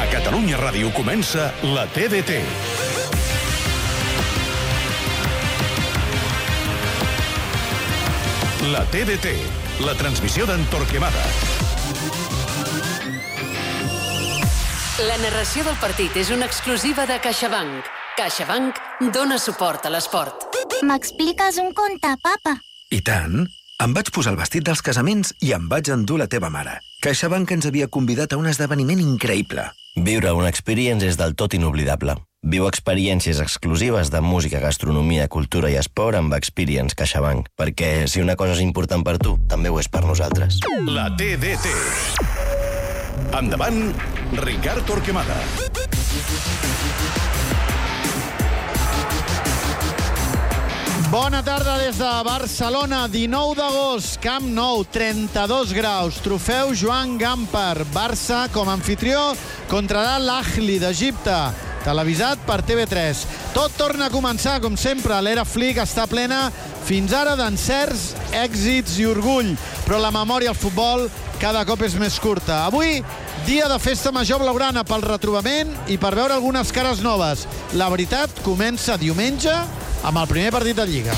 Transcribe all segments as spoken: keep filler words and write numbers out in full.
A Catalunya Ràdio comença la T D T. La T D T, la transmissió d'en Torquemada. La narració del partit és una exclusiva de CaixaBank. CaixaBank dona suport a l'esport. M'expliques un conte, papa? I tant. Em vaig posar el vestit dels casaments i em vaig endur la teva mare. CaixaBank ens havia convidat a un esdeveniment increïble. Viure una experience és del tot inoblidable. Viu experiències exclusives de música, gastronomia, cultura i esport amb Experience CaixaBank. Perquè si una cosa és important per tu, també ho és per nosaltres. La T D T. Endavant, Ricard Torquemada. Bona tarda des de Barcelona, dinou d'agost, Camp Nou, trenta-dos graus, trofeu Joan Gamper, Barça com a anfitrió contra l'Ahli d'Egipte, televisat per T V tres. Tot torna a començar, com sempre, l'era Flick està plena fins ara d'encerts, èxits i orgull, però la memòria al futbol cada cop és més curta. Avui, dia de festa major blaugrana pel retrobament i per veure algunes cares noves. La veritat comença diumenge amb el primer partit de Lliga.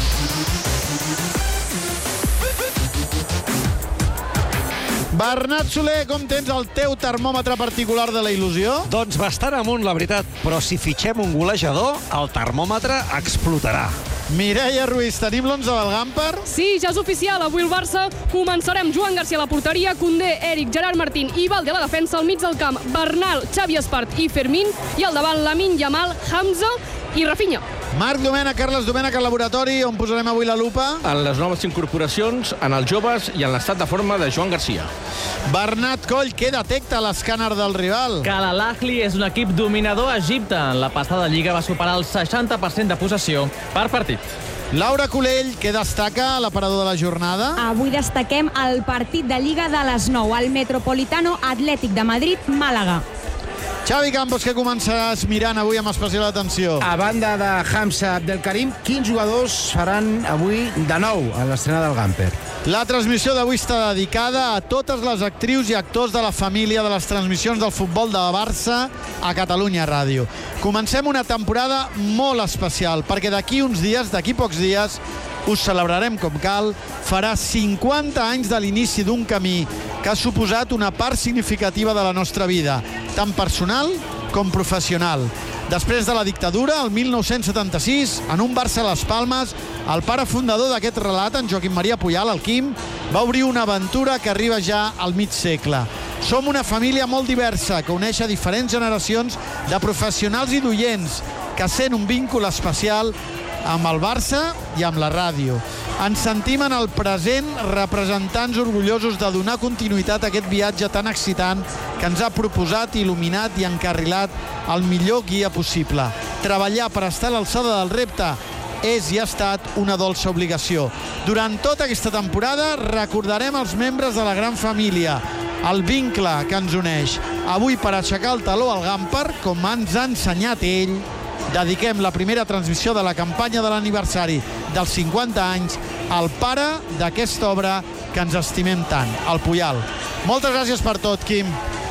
Bernat Soler, com tens el teu termòmetre particular de la il·lusió? Doncs bastant amunt, la veritat. Però si fitxem un golejador, el termòmetre explotarà. Mireia Ruiz, tenim l'onze del Gamper? Sí, ja és oficial. Avui el Barça començarem Joan Garcia a la porteria, Koundé, Eric, Gerard Martín i Valde a la defensa, al mig del camp Bernal, Xavi Espart i Fermín, i al davant Lamine Yamal, Hamza i Rafinha. Marc Domènech, Carles Domènech al laboratori, on posarem avui la lupa? En les noves incorporacions, en els joves i en l'estat de forma de Joan Garcia. Bernat Coll, què detecta l'escàner del rival? Que l'Ahli és un equip dominador a Egipte. En la passada lliga va superar el seixanta per cent de possessió per partit. Laura Colell, què destaca l'aparador de la jornada? Avui destaquem el partit de Lliga de les nou, el Metropolitano Atlètic de Madrid-Màlaga. Xavi Campos, què començaràs mirant avui amb especial atenció? A banda de Hamza Abdelkarim, quins jugadors faran avui de nou a l'estrena del Gamper? La transmissió d'avui està dedicada a totes les actrius i actors de la família de les transmissions del futbol de Barça a Catalunya Ràdio. Comencem una temporada molt especial, perquè d'aquí uns dies, d'aquí pocs dies, us celebrarem com cal, farà cinquanta anys de l'inici d'un camí que ha suposat una part significativa de la nostra vida, tant personal com professional. Després de la dictadura, el mil nou-cents setanta-sis, en un Barça a les Palmes, el pare fundador d'aquest relat, en Joaquim Maria Pujal, el Quim, va obrir una aventura que arriba ja al mig segle. Som una família molt diversa, que uneix a diferents generacions de professionals i d'oients, que sent un víncul especial amb el Barça i amb la ràdio. Ens sentim en el present representants orgullosos de donar continuïtat a aquest viatge tan excitant que ens ha proposat, il·luminat i encarrilat el millor guia possible. Treballar per estar a l'alçada del repte és i ha estat una dolça obligació. Durant tota aquesta temporada recordarem els membres de la gran família, el vincle que ens uneix. Avui, per aixecar el taló al Gamper, com ens ha ensenyat ell, dediquem la primera transmissió de la campanya de l'aniversari dels cinquanta anys al pare d'aquesta obra que ens estimem tant, el Pujal. Moltes gràcies per tot, Quim.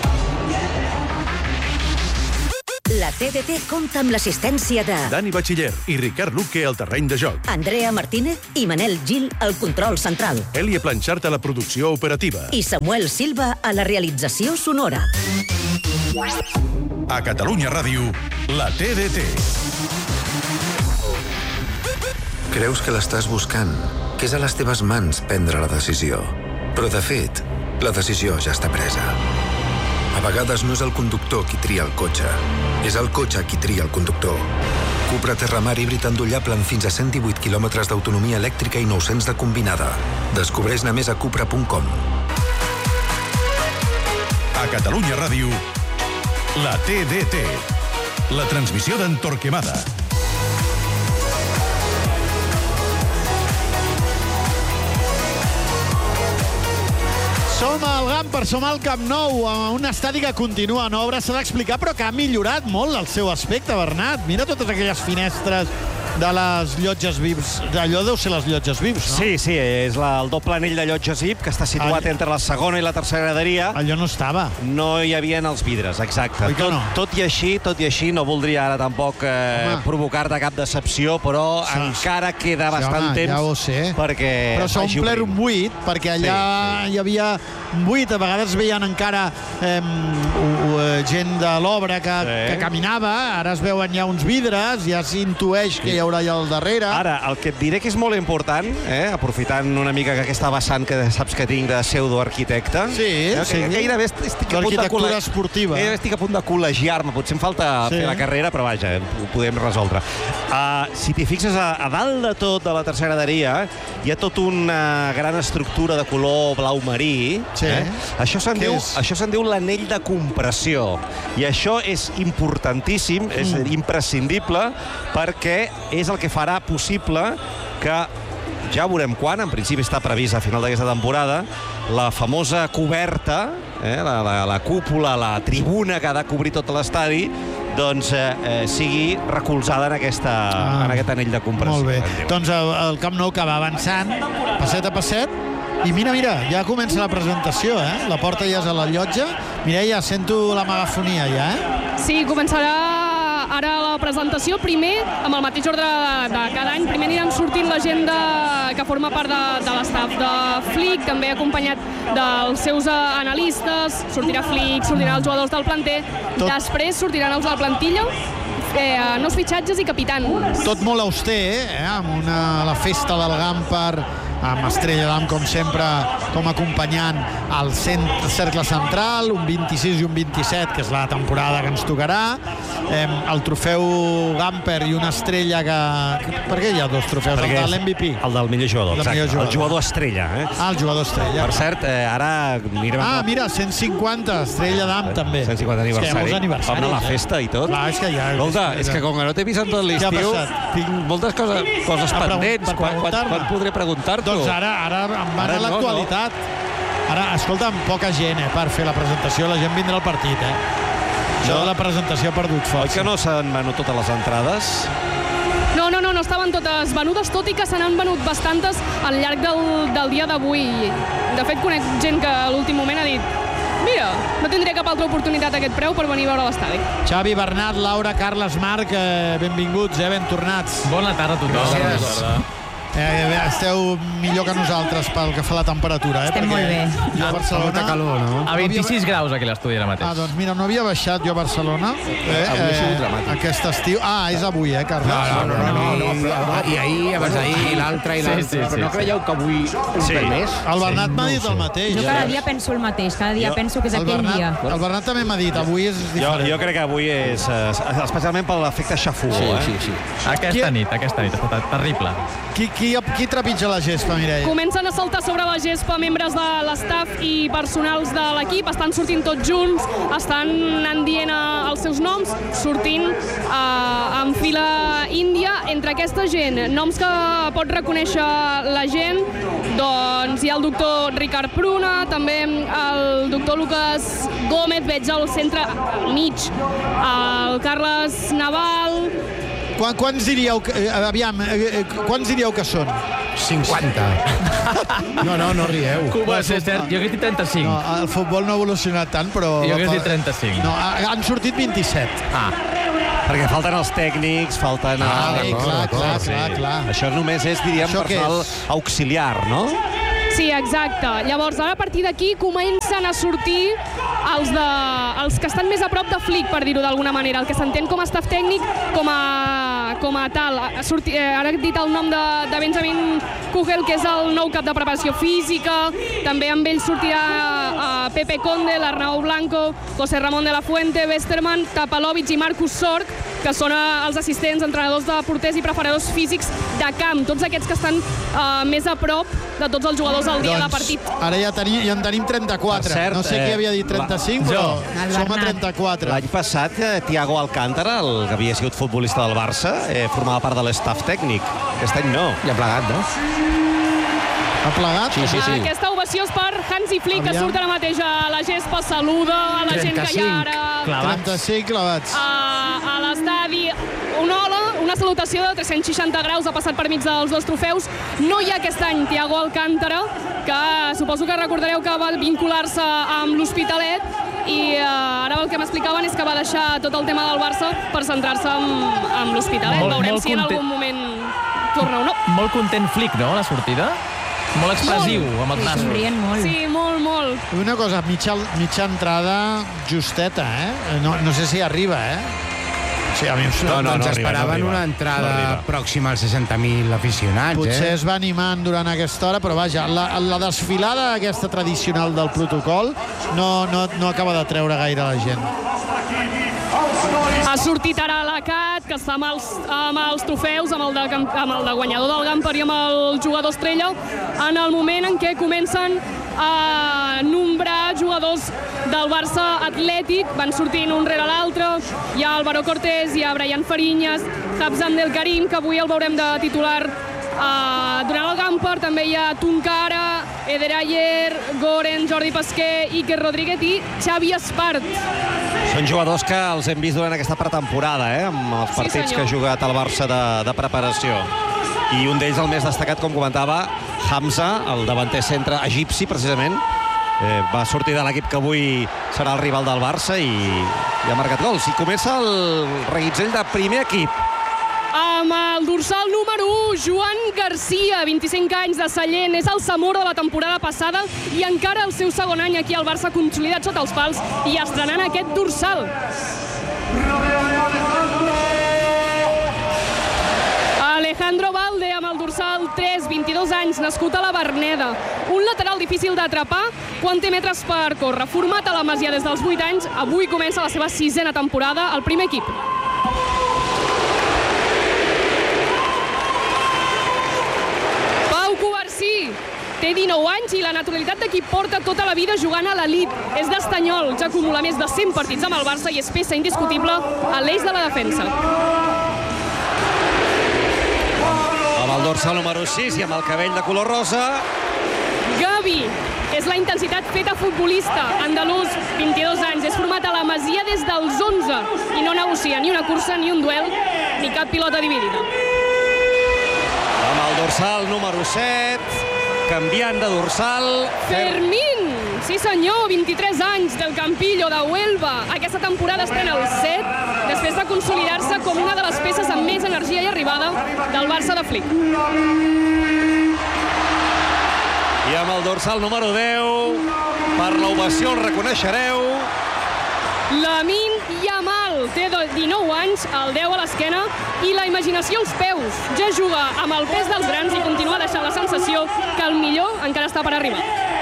La T D T compta amb l'assistència de Dani Batxiller i Ricard Luque al terreny de joc. Andrea Martínez i Manel Gil al control central. Elia Planxart a la producció operativa. I Samuel Silva a la realització sonora. A Catalunya Ràdio, la T D T. Creus que l'estàs buscant, que és a les teves mans prendre la decisió. Però, de fet, la decisió ja està presa. A vegades no és el conductor qui tria el cotxe, és el cotxe qui tria el conductor. Cupra Terramar híbrid endollable amb fins a cent divuit quilòmetres d'autonomia elèctrica i nou-cents de combinada. Descobreix-ne més a cupra punt com. A Catalunya Ràdio, la T D T, la transmissió d'en Torquemada. Som al Gamper, som al Camp Nou, un estadi que continua en obra, s'ha d'explicar, però que ha millorat molt el seu aspecte, Bernat. Mira totes aquelles finestres de les llotges V I Ps. Allò deu ser les llotges V I Ps, no? Sí, sí, és la, el doble anell de llotges V I P que està situat All... entre la segona i la tercera graderia. Allò no estava. No hi havia els vidres, exacte. Oi que no? Tot, tot i així, tot i així, no voldria ara tampoc eh, provocar-te cap decepció, però sí, encara queda sí, bastant home, temps ja ho sé. perquè però s'ha omplert un buit, perquè allà sí, sí. hi havia un buit, a vegades veien encara eh, gent de l'obra que, sí. que caminava, ara es veuen ja uns vidres, ja s'intueix que hi haurà allà al darrere. Ara, el que et diré que és molt important, eh, aprofitant una mica que aquesta vessant que saps que tinc de pseudoarquitecte, sí, eh, sí. que gairebé estic a punt de l'arquitectura esportiva. Gairebé estic a punt de col·legiar-me, potser em falta sí. fer la carrera, però vaja, ho podem resoldre. Uh, si t'hi fixes, a, a dalt de tot de la tercera graderia hi ha tota una gran estructura de color blau marí. Sí. Eh? Això se'n diu, això se'n diu l'anell de compressió. I això és importantíssim, és mm. imprescindible, perquè és el que farà possible que, ja veurem quan, en principi està previst a final d'aquesta temporada, la famosa coberta, eh, la, la, la cúpula, la tribuna que ha de cobrir tot l'estadi, doncs eh, eh, sigui recolzada en, aquesta, ah, en aquest anell de compressió. Molt bé. Doncs el, el Camp Nou que va avançant, passet a passet, i mira, mira, ja comença la presentació, eh? La porta ja és a la llotja. Mireia, sento la megafonia ja, eh? Sí, començarà ara la presentació, primer, amb el mateix ordre de, de cada any. Primer aniran sortint la gent de, que forma part de, de l'estaf de Flick, també acompanyat dels seus analistes. Sortirà Flick, sortiran els jugadors del planter. Tot... Després sortiran els de la plantilla, eh, nous fitxatges i capitans. Tot molt auster, eh? Amb una, la festa del Gampar, amb Estrella d'Am, com sempre, com acompanyant al cercle central, un vint-i-sis i un vint-i-set, que és la temporada que ens tocarà. Eh, el trofeu Gamper i una estrella que... Per què hi ha dos trofeus? Perquè el de l'M V P. El del millor jugador, exacte. Millor jugador. El jugador estrella. Eh? Ah, el jugador estrella. Per cert, eh, ara... Mirem ah, mira, cent cinquanta, Estrella d'Am, també. cent cinquanta aniversari. És que hi ha molts aniversaris. Home, la festa i tot. Clar, és que ja... Escolta, és que com que no t'he vist en tot l'estiu, tinc moltes coses, coses pendents. Quan, quan, quan podré preguntar-t'ho? Doncs ara, ara em va anar l'actualitat. Ara, escolta'm, poca gent, eh, per fer la presentació. La gent vindrà al partit, eh? Això de la presentació ha perdut força. Oi que no s'han venut totes les entrades? No, no, no, no estaven totes venudes, tot i que se n'han venut bastantes al llarg del, del dia d'avui. De fet, conec gent que a l'últim moment ha dit mira, no tindria cap altra oportunitat a aquest preu per venir a veure l'estadi. Xavi, Bernat, Laura, Carles, Marc, eh, benvinguts, eh, ben tornats. Bona tarda a tothom. Gràcies. Eh, esteu millor que nosaltres pel que fa la temperatura, eh? Estem Perquè molt bé. Jo a Barcelona... calor, no? A vint-i-sis graus aquí a l'estudi ara mateix. Ah, doncs mira, no havia baixat jo a Barcelona. Eh, avui ha sigut eh, dramàtic. Aquest estiu... Ah, és avui, eh, Carles? No, no, no, no, no, no, no. I ahir, abans d'ahir, i l'altre, i l'altre. Sí, sí, però no creieu que avui un sí. més? El Bernat m'ha dit el mateix. Jo cada dia penso el mateix, cada dia jo, penso que és aquell Bernat, dia. El Bernat també m'ha dit, avui és diferent. Jo, jo crec que avui és, especialment per l'efecte xafogó, sí, eh? Sí, sí. Aquesta qui... nit, aquesta nit, ha estat terrible. Qui, qui, qui trepitja la gespa, Mireia? Comencen a saltar sobre la gespa membres de l'estaf i personals de l'equip, estan sortint tots junts, estan anant dient els seus noms, sortint eh, en fila índia. Entre aquesta gent, noms que pot reconèixer la gent, doncs hi ha el doctor Ricard Pruna, també el doctor Lucas Gómez, veig al centre, al mig, el Carles Naval. Quan, quants diríeu que... Eh, aviam, eh, quants diríeu que són? cinquanta. No, no, no rieu. Va ser cert, jo que he dit trenta-cinc. No, el futbol no ha evolucionat tant, però... Jo que he dit trenta-cinc. No, han sortit vint-i-set. Ah. Perquè falten els tècnics, falten... Ah, el... sí, clar, clar, sí. clar, clar. Això només és, diríem, Això personal auxiliar, no? Sí, exacte. Llavors, ara a partir d'aquí comencen a sortir els, de, els que estan més a prop de Flick, per dir-ho d'alguna manera, el que s'entén com a staff tècnic, com a, com a tal. Sorti, eh, ara he dit el nom de, de Benjamin Kugel, que és el nou cap de preparació física. També amb ell sortirà eh, Pepe Conde, l'Arnau Blanco, José Ramón de la Fuente, Westerman, Tapalovic i Marcus Sorg, que són eh, els assistents, entrenadors de porters i preparadors físics de camp. Tots aquests que estan eh, més a prop de tots els jugadors al dia doncs, de partit. Ara ja, tenim, ja en tenim trenta-quatre. Cert, no sé qui havia dit trenta-cinc, la... però som a trenta-quatre. L'any passat, eh, Thiago Alcántara, el que havia sigut futbolista del Barça, eh, formava part de l'estaf tècnic. Aquest any no. Ja ha plegat, no? Ha plegat? Sí, sí, sí. Aquesta ovació és per Hansi Flick, Aviam. que surt ara mateix a la gespa, saluda a la gent que hi ha ara. trenta-cinc clavats. A, a l'estadi, un hola, una salutació de tres-cents seixanta graus, ha passat per mig dels dos trofeus. No hi ha aquest any Thiago Alcántara, que suposo que recordareu que va vincular-se amb l'Hospitalet, i uh, ara el que m'explicaven és que va deixar tot el tema del Barça per centrar-se amb, amb l'Hospitalet. Molt, Veurem molt si en content. algun moment torna o no. Molt content Flick, no?, a la sortida? Molt expressiu, Molt. amb els nassos. Somrient molt. Sí, molt, molt. Una cosa, mitja, mitja entrada justeta, eh? No, no sé si arriba, eh? Sí, a mi em No, no, ens no esperaven arriba, no una arriba. entrada No arriba. pròxima als seixanta mil aficionats, Potser eh? es va animant durant aquesta hora, però vaja, la, la desfilada aquesta tradicional del protocol no, no, no acaba de treure gaire la gent. Ha sortit ara l'Acat, que està amb els, amb els trofeus, amb el, de, amb el de guanyador del Gamper i amb el jugador estrella, en el moment en què comencen a nombrar jugadors del Barça Atlètic. Van sortint un rere l'altre. Hi ha Álvaro Cortés, hi ha Brian Fariñas, Habzan del Karim, que avui el veurem de titular uh, durant el Gamper. També hi ha Tunkara, Eder Ayer, Goren, Jordi Pasquer, Iker Rodríguez i Xavi Espart. Són jugadors que els hem vist durant aquesta pretemporada, eh? Amb els Sí, partits senyor. que ha jugat el Barça de, de preparació. I un d'ells, el més destacat, com comentava, Hamza, el davanter centre egipci, precisament. Eh, va sortir de l'equip que avui serà el rival del Barça i, i ha marcat gols. I comença el reguitzell de primer equip. Amb el dorsal número u, Joan Garcia, vint-i-cinc anys, de Sallent. És el Zamora de la temporada passada i encara el seu segon any aquí al Barça, consolidat sota els pals i estrenant aquest dorsal. Alejandro Valde, amb el dorsal tres, vint-i-dos anys, nascut a la Verneda. Un lateral difícil d'atrapar quan té metres per córrer. Format a la Masia des dels vuit anys, avui comença la seva sisena temporada al primer equip. Pau Covarsí té dinou anys i la naturalitat de qui porta tota la vida jugant a l'elit. És d'Estanyol, ja acumula més de cent partits amb el Barça i és peça indiscutible a l'eix de la defensa. Amb el dorsal número sis i amb el cabell de color rosa. Gavi és la intensitat feta futbolista. Andalús, vint-i-dos anys, és format a la Masia des dels onze i no negocia ni una cursa, ni un duel, ni cap pilota dividida. Amb el dorsal número set, canviant de dorsal... Fermín! Sí senyor, vint-i-tres anys, del Campillo, de Huelva. Aquesta temporada estrena el set, després de consolidar-se com una de les peces amb més energia i arribada del Barça de Flick. I amb el dorsal número deu, per l'ovació el reconeixereu. Lamin Yamal té dinou anys, el deu a l'esquena i la imaginació als peus. Ja juga amb el pes dels grans i continua deixant la sensació que el millor encara està per arribar.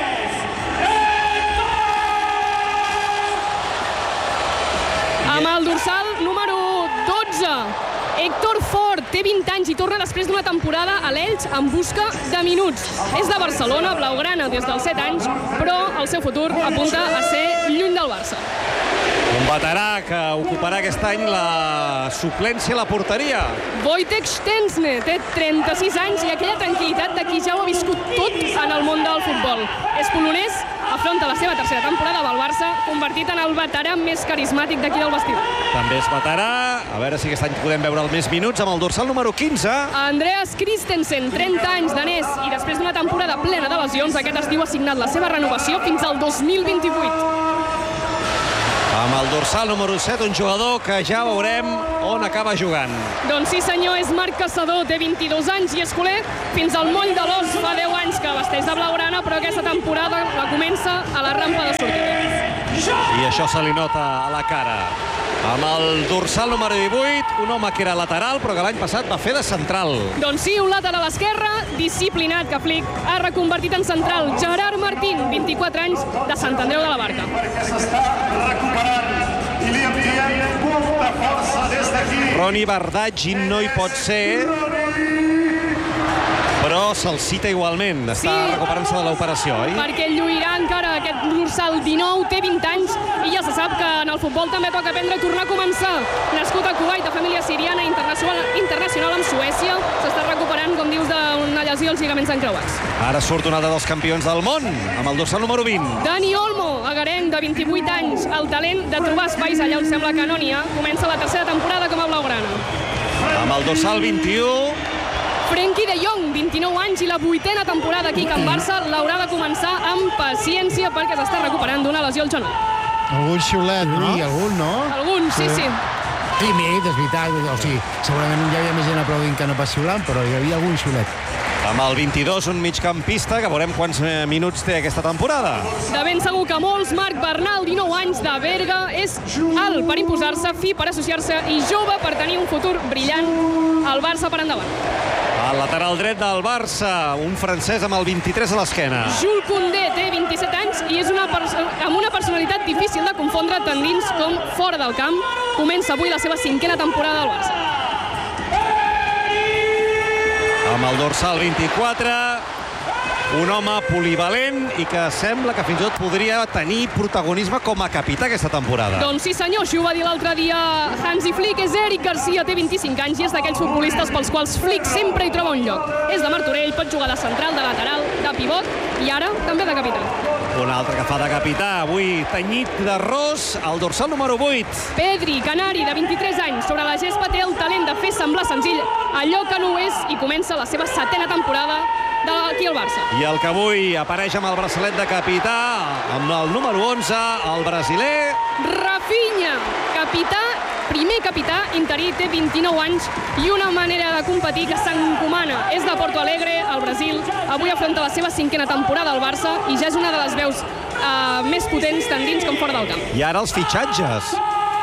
Amb el dorsal número dotze, Héctor Fort, té vint anys i torna després d'una temporada a l'Elx en busca de minuts. És de Barcelona, blaugrana des dels set anys, però el seu futur apunta a ser lluny del Barça. Un veterà que ocuparà aquest any la suplència a la porteria. Wojtek Szczęsny té trenta-sis anys i aquella tranquil·litat de qui ja ho ha viscut tot en el món del futbol. És polonès, afronta la seva tercera temporada amb el Barça, convertit en el veterà més carismàtic d'aquí del vestidor. També és veterà. A veure si aquest any podem veure els més minuts amb el dorsal número quinze. Andreas Christensen, trenta anys, danès, i després d'una temporada plena de lesions, aquest estiu ha signat la seva renovació fins al dos mil vint-i-vuit. Amb el dorsal número set, un jugador que ja veurem on acaba jugant. Doncs sí senyor, és Marc Caçador, té vint-i-dos anys i és culer. Fins al moll de l'os fa deu anys que vesteix de blaugrana, però aquesta temporada la comença a la rampa de sortida. I això se li nota a la cara. Amb el dorsal número divuit, un home que era lateral, però que l'any passat va fer de central. Doncs sí, un lateral a l'esquerra, disciplinat, que Flick ha reconvertit en central. Gerard Martín, vint-i-quatre anys, de Sant Andreu de la Barca. Roni Bardaggi no hi pot ser, però se'l cita igualment. Està Sí. recuperant-se de l'operació, oi? Perquè lluirà encara aquest dorsal dinou, té vint anys, i ja se sap que en el futbol també toca aprendre a tornar a començar. Nascut a Kuwait, de família siriana, internacional, internacional amb Suècia, s'està recuperant, com dius, d'una lesió als lligaments encreuats. Ara surt un altre dels campions del món, amb el dorsal número vint. Dani Olmo, agarenc, de vint-i-vuit anys, el talent de trobar espais allà on sembla que no n'hi ha, comença la tercera temporada com a blaugrana. Amb el dorsal vint-i-u. Frenkie de Jong, vint-i-nou anys i la vuitena temporada aquí a Can Barça, l'haurà de començar amb paciència perquè s'està recuperant d'una lesió al genoll. Algun xiulet, no? Sí, algun, no? Algun, sí, sí. Tímid, és veritat. O sigui, segurament hi havia més gent aplaudint que no pas xiulant, però hi havia algun xiulet. Amb el vint-i-dos, un migcampista, que veurem quants minuts té aquesta temporada. De ben segur que molts, Marc Bernal, dinou anys, de Berga, és alt per imposar-se, fi per associar-se i jove per tenir un futur brillant al Barça per endavant. Al lateral dret del Barça, un francès amb el vint-i-tres a l'esquena. Jules Koundé té vint-i-set anys i és una amb una personalitat difícil de confondre tant dins com fora del camp. Comença avui la seva cinquena temporada al Barça. Amb el dorsal vint-i-quatre, un home polivalent i que sembla que fins i tot podria tenir protagonisme com a capità aquesta temporada. Doncs sí senyor, això ho va dir l'altre dia Hansi Flick. És Eric Garcia, té vint-i-cinc anys i és d'aquells futbolistes pels quals Flick sempre hi troba un lloc. És de Martorell, pot jugar de central, de lateral, de pivot i ara també de capità. Un altre que fa de capità, avui tenyit de ros, el dorsal número vuit. Pedri, canari, de vint-i-tres anys, sobre la gespa té el talent de fer semblar senzill allò que no ho és i comença la seva setena temporada d'aquí al Barça. I el que avui apareix amb el braçalet de capità, amb el número onze, el brasiler... Rafinha, capità, primer capità interí, té vint-i-nou anys i una manera de competir que s'encomana. És de Porto Alegre, al Brasil. Avui afronta la seva cinquena temporada al Barça i ja és una de les veus uh, més potents tant dins com fora del camp. I ara els fitxatges.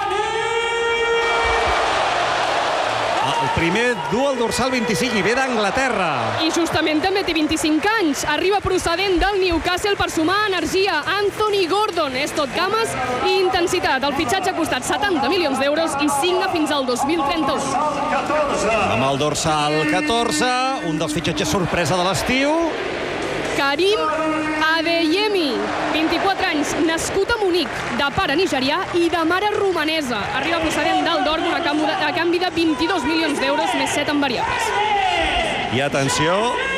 El primer du el dorsal vint-i-cinc i ve d'Anglaterra. I justament també té vint-i-cinc anys. Arriba procedent del Newcastle per sumar energia. Anthony Gordon és tot cames i intensitat. El fitxatge ha costat setanta milions d'euros i signa fins al dos mil trenta-u. Amb el dorsal catorze, un dels fitxatges sorpresa de l'estiu. Karim Adeyemi, vint-i-quatre anys, nascut a Munic, de pare nigerià i de mare romanesa. Arriba procedent del Dortmund a canvi de vint-i-dos milions d'euros més set en variables. I atenció...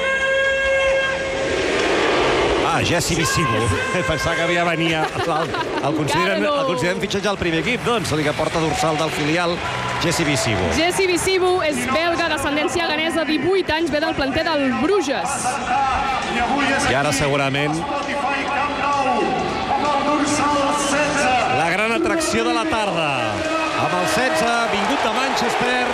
Ah, Jesse Visibu. Pensava que havia venia... El, el, consideren, el consideren fitxatge al primer equip, doncs, el que porta dorsal del filial, Jesse Visibu. Jesse Visibu és belga, d'ascendència ganesa, divuit anys, ve del planter del Bruges. I ara segurament la gran atracció de la tarda. Amb el setze, vingut de Manchester.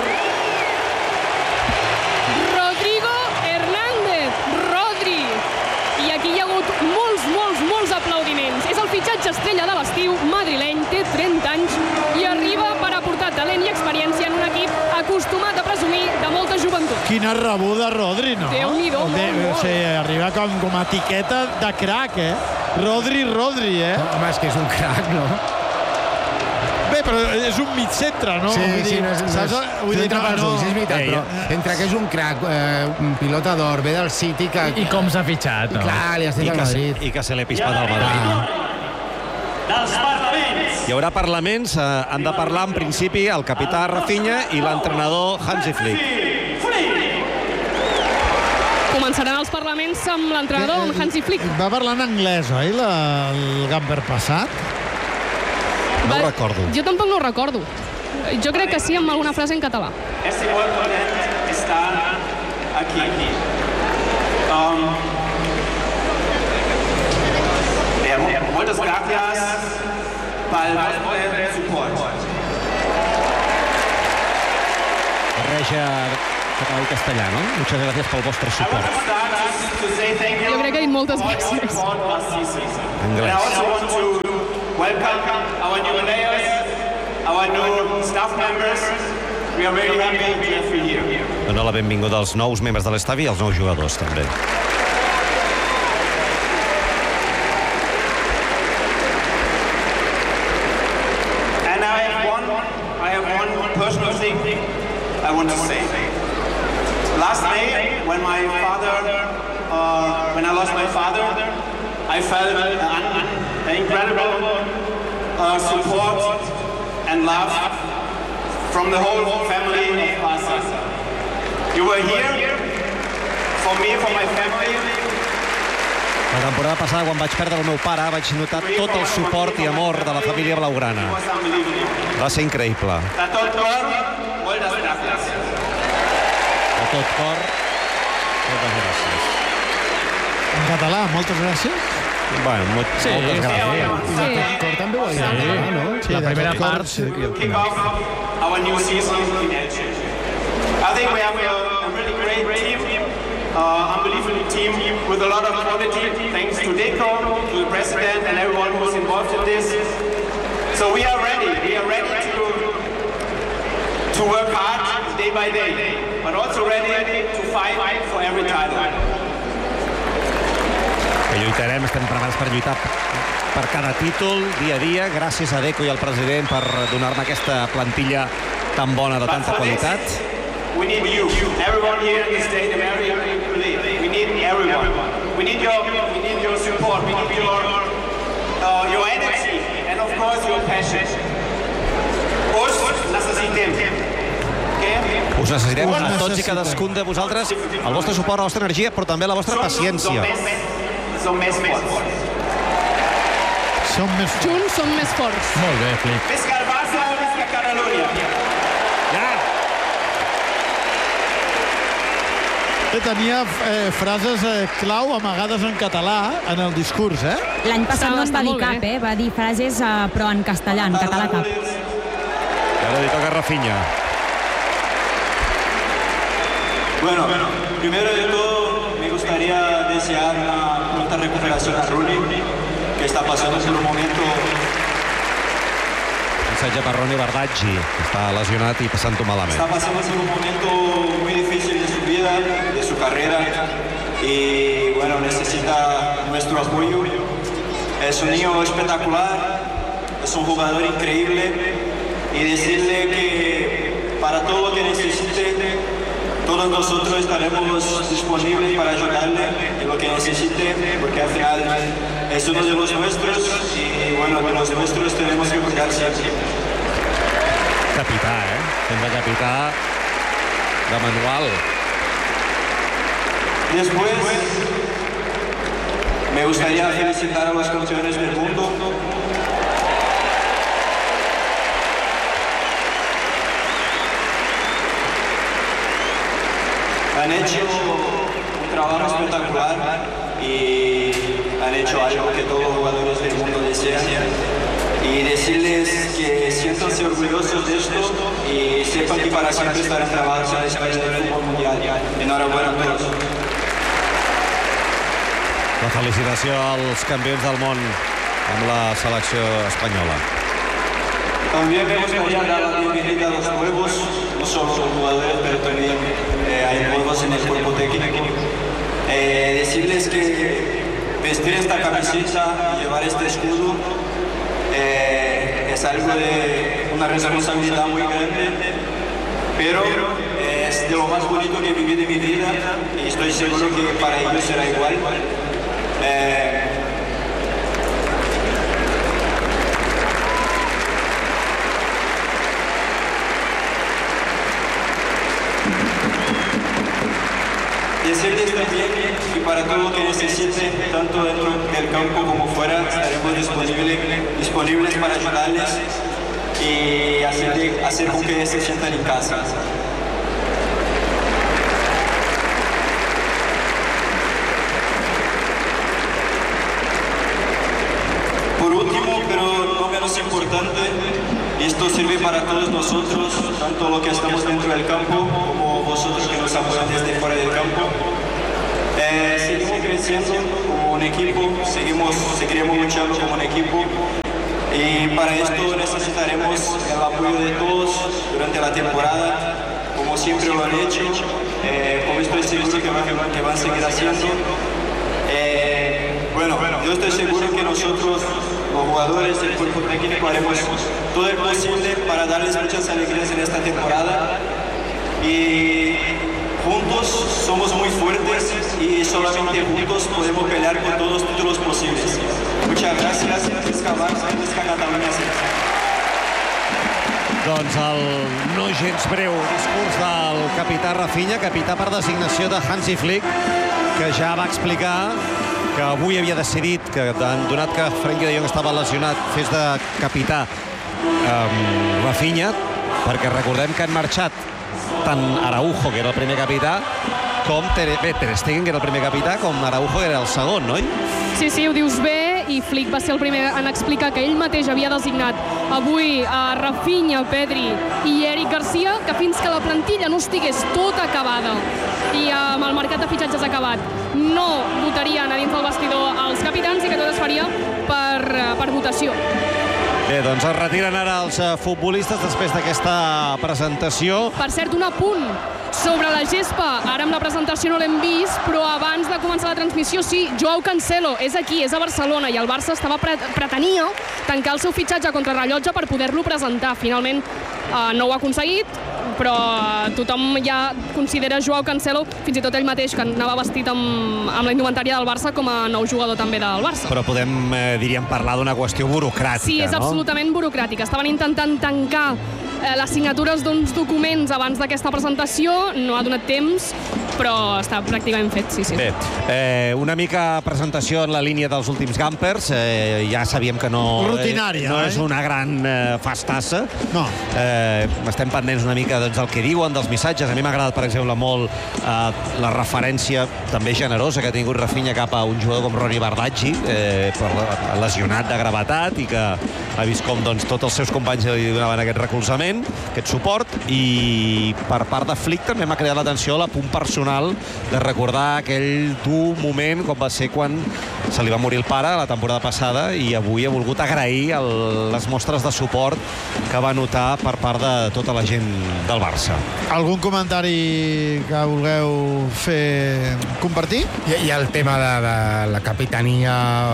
Rodrigo Hernández, Rodri. I aquí hi ha hagut molts, molts, molts aplaudiments. És el fitxatge estrella de l'estiu, madrileny, té trenta anys i arriba per aportar talent i experiència en un equip acostumat a presumir de molta joventut. Quina rebuda, Rodri, no? Déu-n'hi-do, molt, molt. O sigui, arriba com, com a etiqueta de crac, eh? Rodri, Rodri, eh? Home, és que és un crac, no? Bé, però és un mig centre, no? Sí, vull sí, dir, no és... saps? No, vull dir, no, no, és veritat, però entre que és un crac, eh, un pilota d'or, ve del City... Que... I com s'ha fitxat, no? Clar, li estic al Madrid. I que se l'he pispat al Madrid. Hi haurà parlaments, eh, han de parlar en principi el capità Rafinha i l'entrenador Hansi Flick. Començaran els parlaments amb l'entrenador, amb Hansi Flick. Va parlar en anglès, oi, la, el Gamper passat? No ho recordo. Jo tampoc no ho recordo. Jo crec que sí, amb alguna frase en català. Este oponent està aquí. Um, moltes gràcies pel vostre suport. Barreja català i castellà, no? Muchas gracias pel vostre suport. Jo crec que ha dit moltes gràcies. Anglès. Welcome our new players, our new staff members. We are very happy to have you here. Dona la benvinguda als nous membres de l'estafi i als nous jugadors, també. And I have one, I have one personal thing I want to say. Last May, when my father, uh, when I lost my father, I felt an incredible uh, support and love from the whole family of Barca. You were here for me, for my family. La temporada passada, quan vaig perdre el meu pare, vaig notar tot el suport i amor de la família blaugrana. Va ser increïble. De tot cor, moltes gràcies. tot cor, moltes gràcies. En català, moltes gràcies. Bueno, molt, Sí, moltes sí. gràcies. I de tot cor també ho ha dit en català, no? Sí, La de primera tot cor, part... sí. Kick off our new season in Elche. I think we have a, a really great team, uh, unbelievable team with a lot of quality, thanks to Deco, to the president and everyone who's involved in this. So we are ready, we are ready to, to work hard day by day, but also ready to fight for every title. Que lluitarem, estem preparats per lluitar per cada títol, dia a dia. Gràcies a Deco i al president per donar-me aquesta plantilla tan bona de tanta qualitat. We need you, everyone here in the stadium, every we need everyone. We need your, we need your support, we need your, uh, your energy, and of course your passion. Us necessitem. Us necessitem Us a tots i necessitem. cadascun de vosaltres, el vostre suport, la vostra energia, però també la vostra paciència. Som més forts. Som més forts. Junts som més forts. Molt bé, Flick. Visca el Barça, visca Catalunya. Ja! Eh, Tenia eh, frases eh, clau amagades en català en el discurs, eh? L'any passat no en Està va dir molt bé. cap, eh? Va dir frases, eh, però en castellà, en català cap. I ara li toca a Rafinha. Bueno, primero de todo me gustaría desear una pronta recuperación a Rooney, que está pasando por un momento. Missatge per Ronnie Bardaggi, que està lesionat i passant-ho malament. Está pasando por un momento muy difícil de su vida, de su carrera, y bueno, necesita nuestro apoyo. Es un niño espectacular, es un jugador increíble, y decirle que para todo lo que necesite, todos nosotros estaremos disponibles para ayudarle en lo que necesite, porque al final es uno de los nuestros, y bueno, de los nuestros tenemos que cuidar siempre. Capità, eh? Sembla capità de manual. Después, me gustaría felicitar a los campeones del mundo. Han hecho un trabajo espectacular y han hecho algo que todos los jugadores del mundo desean. Y decirles que siéntanse orgullosos de esto y sepan que para siempre estarán grabados en la historia del fútbol mundial. Enhorabuena a todos. La felicitació als campions del món amb la selecció espanyola. También me gustaría dar la bienvenida a los nuevos, no solo los jugadores, pero también eh, hay nuevos en el cuerpo técnico. Eh, decirles que vestir esta camiseta y llevar este escudo eh, es algo de una responsabilidad muy grande, pero eh, es de lo más bonito que viví de mi vida y estoy seguro que para ellos será igual. Eh, Decirles también que para todo lo que necesiten, tanto dentro del campo como fuera, estaremos disponibles, disponibles para ayudarles y hacer, hacer con que se sientan en casa. Por último, pero no menos importante, y esto sirve para todos nosotros, tanto los que estamos dentro del campo como vosotros que nos apoyan desde fuera del campo. Eh, seguimos creciendo como un equipo, seguimos, seguiremos luchando como un equipo y para esto necesitaremos el apoyo de todos durante la temporada, como siempre lo han hecho, eh, como estoy seguro que van, que van a seguir haciendo. Eh, bueno, yo estoy seguro que nosotros, los jugadores del cuerpo técnico, haremos todo el posible para darles muchas alegrías en esta temporada y juntos somos muy fuertes y solamente juntos podemos pelear por todos los títulos posibles. Muchas gracias. Visca Barça i visca Catalunya. Doncs el no gens breu discurs del capità Rafinha, capità per designació de Hansi Flick, que ja va explicar que avui havia decidit que, donat que Frenkie de Jong estava lesionat, fes de capità um, Rafinha, perquè recordem que han marxat tant Araujo, que era el primer capità, com Ter, bé, Ter Stegen, que era el primer capità, com Araujo, que era el segon, no? Sí, sí, ho dius bé, i Flick va ser el primer en explicar que ell mateix havia designat avui a Rafinha, Pedri i Eric Garcia, que fins que la plantilla no estigués tota acabada i amb el mercat de fitxatges acabat no votarien a dins del vestidor els capitans i que tot es faria per, per votació. Bé, doncs es retiren ara els futbolistes després d'aquesta presentació. Per cert, un apunt sobre la gespa. Ara amb la presentació no l'hem vist, però abans de començar la transmissió sí, Joao Cancelo és aquí, és a Barcelona, i el Barça estava pre pretenia tancar el seu fitxatge contra rellotge per poder-lo presentar. Finalment eh, no ho ha aconseguit, però tothom ja considera Joao Cancelo, fins i tot ell mateix, que anava vestit amb, amb la indumentària del Barça, com a nou jugador també del Barça. Però podem, eh, diríem, parlar d'una qüestió burocràtica, sí, és no? absolutament burocràtica. Estaven intentant tancar eh, les signatures d'uns documents abans d'aquesta presentació, no ha donat temps, però està pràcticament fet, sí, sí. Bé, eh, una mica presentació en la línia dels últims Gampers, eh, ja sabíem que no, rutinària, eh, no eh? és una gran eh, festassa. No. Eh, estem pendents una mica doncs, del que diuen, dels missatges. A mi m'ha agradat, per exemple, molt eh, la referència també generosa que ha tingut Rafinha cap a un jugador com Ronny Bardghji, eh, per la, lesionat de gravetat, i que ha vist com doncs, tots els seus companys li donaven aquest recolzament, aquest suport, i per part de Flick també m'ha creat l'atenció a l'apunt personal de recordar aquell dur moment com va ser quan se li va morir el pare la temporada passada, i avui ha volgut agrair el, les mostres de suport que va notar per part de tota la gent del Barça. Algun comentari que vulgueu fer compartir? Hi, hi ha el tema de, de la capitania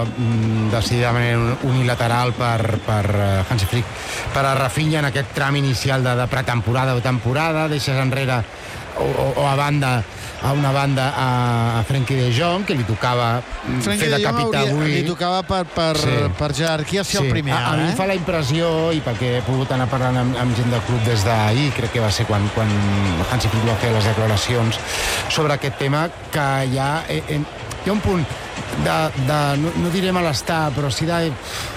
mm, decididament unilateral per, per Hansi Flick, per a Rafinha en aquest tram inicial de, de pretemporada o temporada. Deixes enrere o, o, o a banda a una banda a, a Frenkie de Jong, que li tocava Frenkie fer de, de capità hauria, avui. Li tocava per, per, sí. per jerarquia ser sí. el primer. A, a eh? mi em fa la impressió, i perquè he pogut anar parlant amb, amb gent del club des d'ahir, crec que va ser quan, quan Hansi Flick va fer les declaracions sobre aquest tema, que hi ha, eh, eh, hi ha un punt de, de no, no diré malestar, però sí de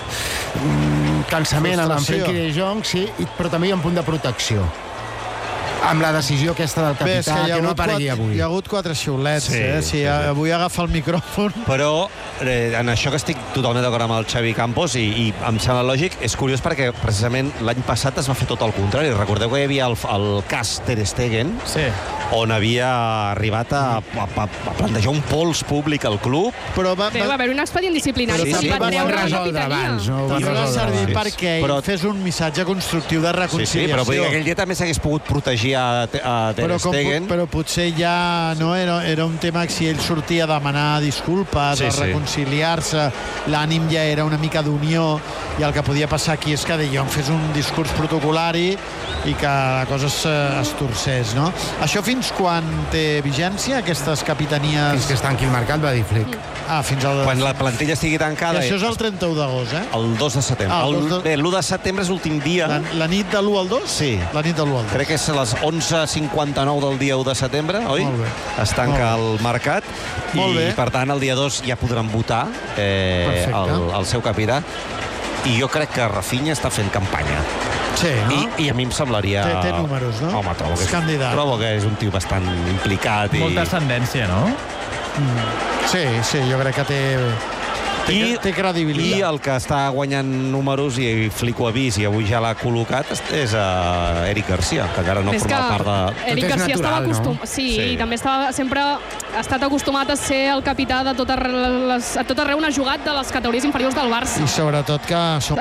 mm, cansament amb Frenkie de Jong, sí, però també hi ha un punt de protecció amb la decisió aquesta del capità. Bé, que, que no aparegui avui. Hi ha hagut quatre xiulets, sí, eh? Si sí, sí. Avui agafa el micròfon. Però eh, en això que estic totalment d'acord amb el Xavi Campos, i, i em sembla lògic, és curiós perquè precisament l'any passat es va fer tot el contrari. Recordeu que hi havia el, el cas Ter Stegen, sí. on havia arribat a, a, a, a plantejar un pols públic al club. Però va, sí, va haver un expedient disciplinari. Sí, sí, va van resoldre abans. No? I va servir sí, perquè ell però, fes un missatge constructiu de reconciliació. Sí, sí, però vull dir que aquell dia també s'hagués pogut protegir a, a Ter però, Stegen. Com, però potser ja no era, era un tema que si ell sortia a demanar disculpes, sí, a reconciliar-se, sí. l'ànim ja era una mica d'unió, i el que podia passar aquí és que De Jong fes un discurs protocolari i que la cosa es, es torcés, no? Això fins quan té vigència, aquestes capitanies? Fins que es tanqui el mercat, va dir Flick. Ah, fins al... Quan la plantilla estigui tancada... I això és el trenta-u d'agost, eh? El dos de setembre. Ah, el, de... Bé, l'u de setembre és l'últim dia. La, la nit de l'u al dos? Sí. La nit de l'u al dos. Crec que és a les onze cinquanta-nou del dia u de setembre, oi? Molt bé. Es tanca el mercat. Molt I, bé. per tant, el dia dos ja podran votar eh, el, el seu capità. I jo crec que Rafinha està fent campanya. Sí, no? I, I a mi em semblaria... Té, té números, no? Home, trobo que, és, és, trobo que és un tio bastant implicat. I... Molta ascendència, no? Mm. Sí, sí, jo crec que té... Té, I, té credibilitat. I el que està guanyant números, i Flick ho ha vist i avui ja l'ha col·locat, és uh, Eric Garcia, que encara no forma part de... Eric Garcia natural, estava acostumat... No? Sí, sí, i també estava, sempre ha estat acostumat a ser el capità de tot arreu, les, a tot arreu on ha jugat de les categories inferiors del Barça. I sobretot que som